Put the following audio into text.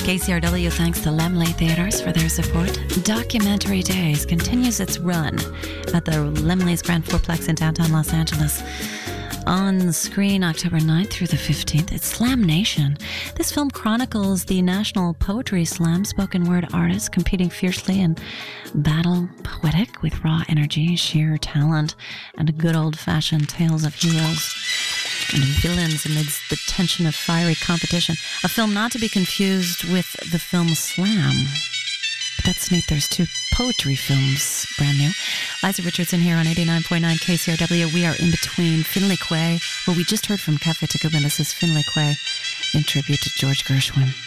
KCRW thanks the Laemmle Theatres for their support. Documentary Days continues its run at the Laemmle's Grand Fourplex in downtown Los Angeles. On screen October 9th through the 15th, it's Slam Nation. This film chronicles the National Poetry Slam spoken word artists competing fiercely in battle poetic with raw energy, sheer talent, and good old-fashioned tales of heroes and villains amidst the tension of fiery competition. A film not to be confused with the film Slam. But that's neat. There's two poetry films, brand new. Liza Richardson here on 89.9 KCRW. We are in between Finlay Quaye. Well, we just heard from Cafe Tacuba. This is Finlay Quaye in tribute to George Gershwin.